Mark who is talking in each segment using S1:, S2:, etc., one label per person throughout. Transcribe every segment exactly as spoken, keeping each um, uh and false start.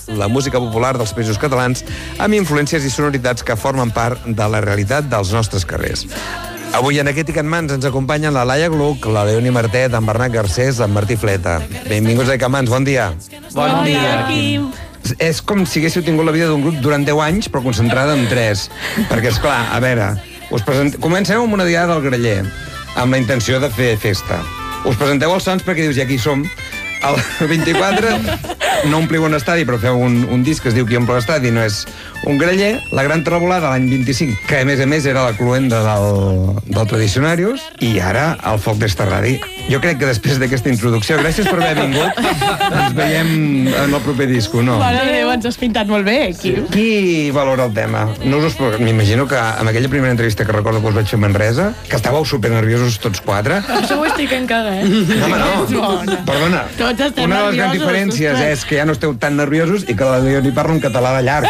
S1: la música popular dels països catalans amb influències i sonoritats que formen part de la realitat dels nostres carrers. Avui en Aquest i Can Mans ens acompanyen la Laia Gluck, la Leoni Martet, en Bernat Garcés, en Martí Fleta. Benvinguts a Can Mans, bon dia.
S2: Bon dia, Quim.
S1: És com si haguéssiu tingut la vida d'un grup durant deu anys, però concentrada en tres. Perquè, esclar, a veure, us present... comencem amb una diada del Graller, amb la intenció de fer festa. Us presenteu als Sants perquè dius, ja aquí som. El vint-i-quatre no ompliu un estadi, però feu un, un disc que es diu Qui omple l'estadi, no és un Graller. La Gran Trebolada l'any vint-i-cinc, que a més a més era la cluenda del, del Tradicionarius, i ara el Foc d'Esta Ràdio. Jo crec que després d'aquesta introducció, gràcies per haver vingut, ens veiem en el proper disco, no?
S2: Mare de Déu, ens has pintat molt bé, Quim.
S1: Sí. Qui valora el tema? No us us... M'imagino que amb aquella primera entrevista que recordo que us vaig fer a Manresa, que estàveu supernerviosos tots quatre.
S2: Això ho estic encara, eh?
S1: No, home, no. Perdona.
S2: Tots estem
S1: Una de les grans diferències és que ja no esteu tan nerviosos i que la Leoni parla un català de llarg.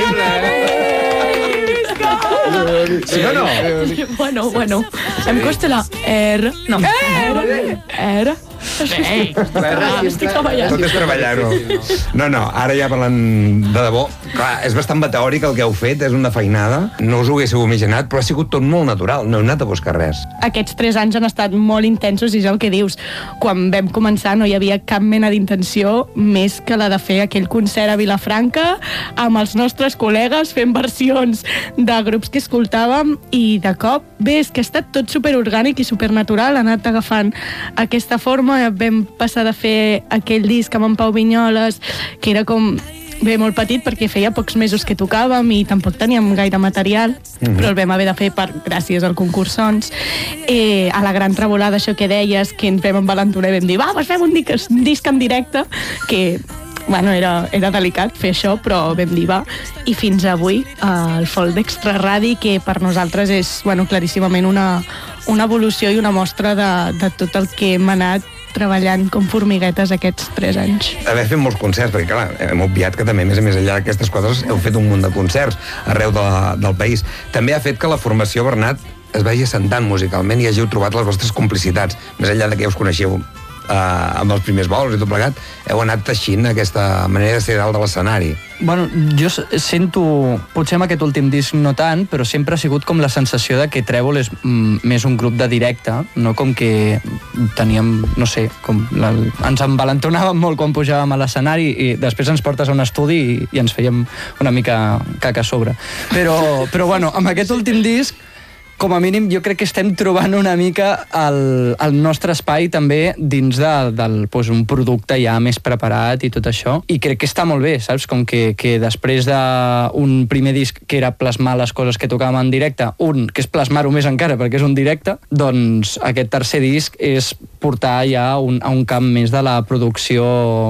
S1: Sí o no?
S2: Bueno, bueno. Em costa la R. No. R. R. Ei, estic treballant.
S1: Tot és treballar-ho. No, no, ara ja parlant de debò, clar, és bastant meteòric el que heu fet, és una feinada. No us ho haguéssiu imaginat, però ha sigut tot molt natural, no heu anat a buscar res.
S2: Aquests tres anys han estat molt intensos i és el que dius. Quan vam començar no hi havia cap mena d'intenció més que la de fer aquell concert a Vilafranca amb els nostres col·legues fent versions de grups que escoltàvem i de cop, bé, és que ha estat tot superorgànic i supernatural, ha anat agafant aquesta forma. Vam passar de fer aquell disc amb en Pau Vinyoles, que era com bé, molt petit, perquè feia pocs mesos que tocàvem i tampoc teníem gaire material, mm-hmm. però el vam haver de fer per, gràcies al concurs Sons. Eh, a la Gran Trebolada, això que deies, que ens vam envalentonar i vam dir, va, doncs fem un disc, un disc en directe, que bueno, era, era delicat fer això, però vam dir, va. I fins avui, eh, el Foc d'Extra Ràdio, que per nosaltres és, bueno, claríssimament una, una evolució i una mostra de, de tot el que hem anat treballant com formiguetes aquests tres anys.
S1: Haver fet molts concerts, perquè clar, hem obviat que també, més a més enllà d'aquestes coses, heu fet un munt de concerts arreu de la, del país. També ha fet que la formació, Bernat, es vagi assentant musicalment i hàgiu trobat les vostres complicitats. Més enllà de que ja us coneixeu eh, amb els primers vols i tot plegat, heu anat teixint aquesta manera de ser dalt de l'escenari.
S3: Bueno, jo sento, potser amb aquest últim disc no tant, però sempre ha sigut com la sensació de que Trèvol és mm, més un grup de directe, no com que teníem, no sé, com la, ens envalentonàvem molt quan pujàvem a l'escenari i després ens portes a un estudi i, i ens fèiem una mica caca a sobre. Però, però bueno, amb aquest últim disc, com a mínim, jo crec que estem trobant una mica el, el nostre espai també dins de, del, doncs, un producte ja més preparat i tot això. I crec que està molt bé, saps? Com que, que després d'un primer disc que era plasmar les coses que tocàvem en directe, un que és plasmar-ho més encara perquè és un directe, doncs aquest tercer disc és portar ja un, a un camp més de la producció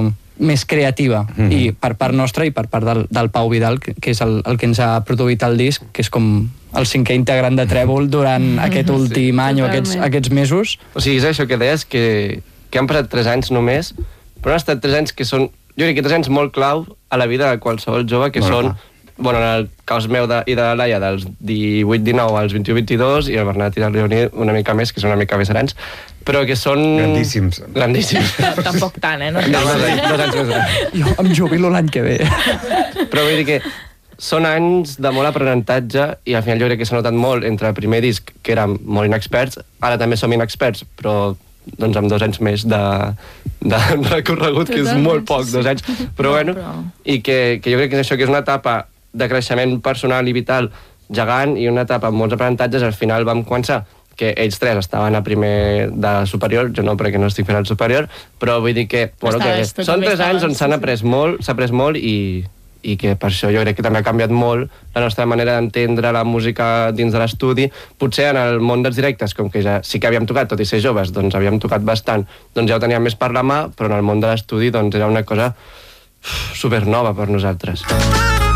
S3: més creativa, mm-hmm. i per part nostra i per part del, del Pau Vidal, que, que és el, el que ens ha produït el disc, que és com el cinquè integrant de Trèvol durant mm-hmm. aquest últim sí, any o aquests, aquests mesos.
S4: O sigui, és això que deies, que, que han passat tres anys només, però han estat tres anys que són, jo crec que tres anys molt clau a la vida de qualsevol jove, que bueno, són, bueno, en el cas meu de, i de la Laia, dels divuit dinou als vint-i-u vint-i-dos, i el Bernat i la Leoni una mica més, que són una mica més grans, però que són...
S1: Grandíssims.
S4: Grandíssims.
S2: Tampoc tant, eh? No,
S4: no, dos, anys, dos anys més grans.
S3: Jo em jubilo l'any que ve.
S4: Però vull dir que són anys de molt aprenentatge i al final jo crec que s'ha notat molt entre el primer disc, que érem molt inexperts, ara també som inexperts, però doncs amb dos anys més de, de recorregut, que és molt poc, dos anys. Però bueno, i que, que jo crec que és això, que és una etapa de creixement personal i vital gegant i una etapa amb molts aprenentatges. Al final vam començar que ells tres estaven a primer de superior, jo no, perquè no estic fent el superior, però vull dir que, bueno, que són tres anys on s'han après molt, s'ha après molt i, i que per això jo crec que també ha canviat molt la nostra manera d'entendre la música dins de l'estudi. Potser en el món dels directes, com que ja sí que havíem tocat, tot i ser joves, doncs havíem tocat bastant, doncs ja ho teníem més per la mà, però en el món de l'estudi doncs era una cosa supernova per nosaltres.